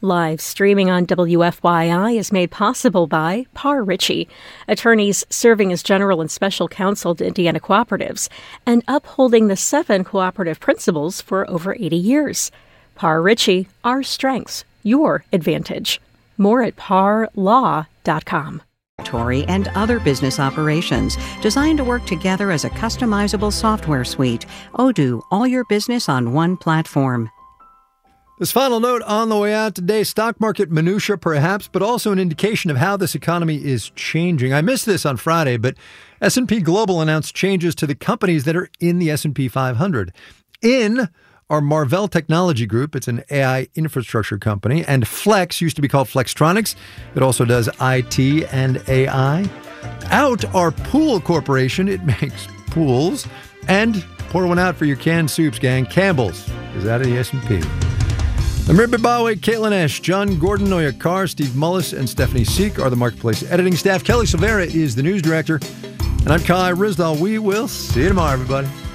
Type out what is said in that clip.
Live streaming on WFYI is made possible by Parr Ritchie, attorneys serving as general and special counsel to Indiana cooperatives and upholding the 7 cooperative principles for over 80 years. Parr Ritchie, our strengths, your advantage. More at parrlaw.com. And other business operations designed to work together as a customizable software suite. Odoo, all your business on one platform. This final note on the way out today, stock market minutia perhaps, but also an indication of how this economy is changing. I missed this on Friday, but S&P Global announced changes to the companies that are in the S&P 500. In are Marvell Technology Group, it's an AI infrastructure company, and Flex, used to be called Flextronics. It also does IT and AI. Out are Pool Corporation, it makes pools. And pour one out for your canned soups, gang. Campbell's is out of the S&P. Amir Bibawe, Caitlin Esch, John Gordon, Noya Carr, Steve Mullis, and Stephanie Seek are the Marketplace editing staff. Kelly Silvera is the news director. And I'm Kai Rizdal. We will see you tomorrow, everybody.